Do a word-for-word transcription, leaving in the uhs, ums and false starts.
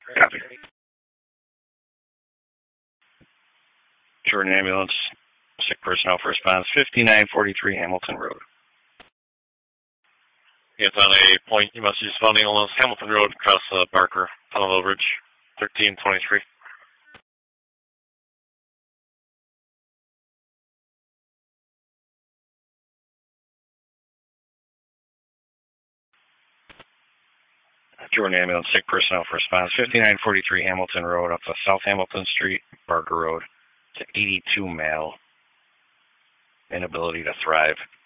Copy. Jordan Ambulance, sick personnel for response, fifty-nine forty-three Hamilton Road. It's on a point, you must use funding along Hamilton Road across uh, Barker, Tunnel Overage, thirteen twenty-three. Jordan Ambulance, sick personnel for response, fifty-nine forty-three Hamilton Road up to South Hamilton Street, Barker Road, to eighty-two male, inability to thrive.